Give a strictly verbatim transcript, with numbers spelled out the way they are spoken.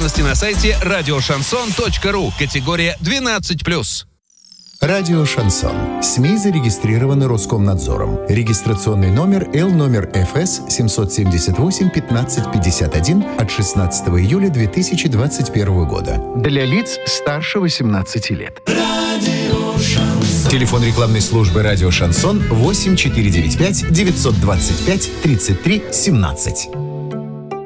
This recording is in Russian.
Подробности на сайте радиошансон точка ру. Категория двенадцать плюс. Радио «Шансон». СМИ зарегистрированы Роскомнадзором. Регистрационный номер Л номер эф эс семь семь восемь пятнадцать пятьдесят один от шестнадцатого июля две тысячи двадцать первого года. Для лиц старше восемнадцати лет. Радио «Шансон». Телефон рекламной службы «Радио Шансон» восемь четыре девять пять девятьсот двадцать пять тридцать три семнадцать.